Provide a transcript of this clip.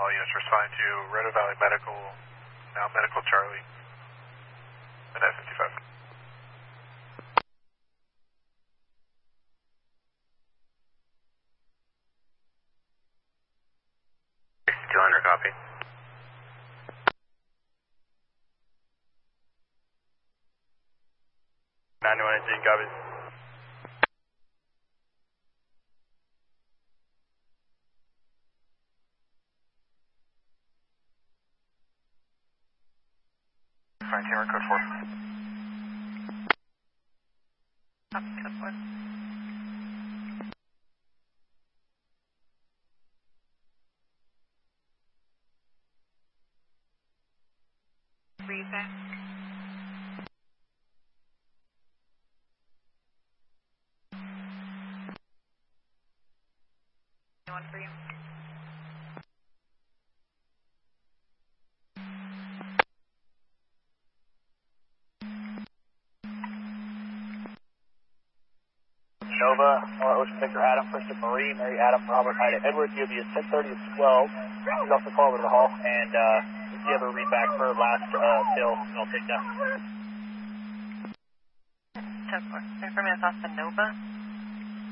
all units responding to Roto Valley Medical, now Medical Charlie, and F-55. 200, copy. Copy. Frontier code 4. Copy, code 4. Were you there? One for you. Nova, Ocean Victor Adam, Christian Marie, Mary Adam, Robert Ida Edwards. You'll be at 10:30 to 12. He's off the call over to the hall, and if you have a read back for last bill, I'll take that. 10-4. Information off the Nova.